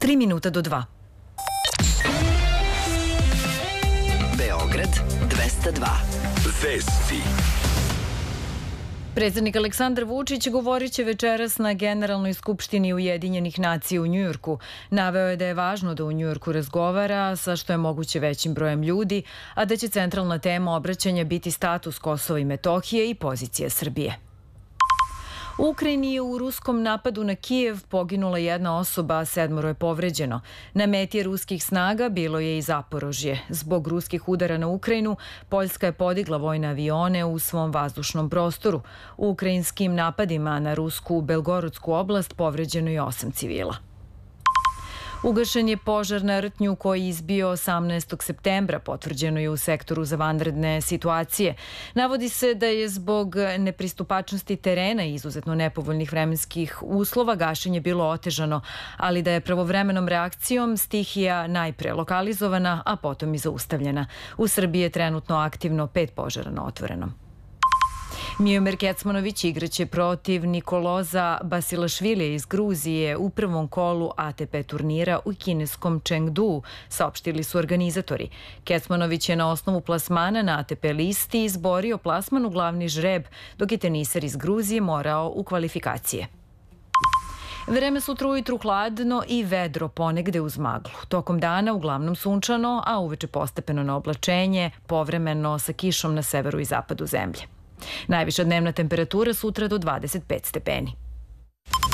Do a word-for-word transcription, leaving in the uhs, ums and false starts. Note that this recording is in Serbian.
Tri minuta do dva. Beograd dvesta dva. Vesti. Predsednik Aleksandar Vučić govorit će večeras na Generalnoj skupštini Ujedinjenih nacija u Njujorku. Naveo je da je važno da u Njujorku razgovara sa što je moguće većim brojem ljudi, a da će centralna tema obraćanja biti status Kosova i Metohije i pozicija Srbije. U Ukrajini je u ruskom napadu na Kijev poginula jedna osoba, a sedmoro je povređeno. Na meti ruskih snaga bilo je i Zaporožje. Zbog ruskih udara na Ukrajinu, Poljska je podigla vojne avione u svom vazdušnom prostoru. U ukrajinskim napadima na rusku Belgorodsku oblast povređeno je osam civila. Ugašen je požar na Rtnju koji je izbio osamnaestog septembra, potvrđeno je u sektoru za vanredne situacije. Navodi se da je zbog nepristupačnosti terena i izuzetno nepovoljnih vremenskih uslova gašenje bilo otežano, ali da je pravovremenom reakcijom stihija najpre lokalizovana, a potom i zaustavljena. U Srbiji je trenutno aktivno pet požara na otvorenom. Miomir Kecmanović igraće protiv Nikoloza Basilašvilija iz Gruzije u prvom kolu A T P turnira u kineskom Chengdu, saopštili su organizatori. Kecmanović je na osnovu plasmana na A T P listi izborio plasman u glavni žreb, dok je teniser iz Gruzije morao u kvalifikacije. Vreme sutra ujutru hladno i vedro, ponegde uz maglu. Tokom dana uglavnom sunčano, a uveče postepeno na oblačenje, povremeno sa kišom na severu i zapadu zemlje. Najviša dnevna temperatura sutra do dvadeset pet stepeni.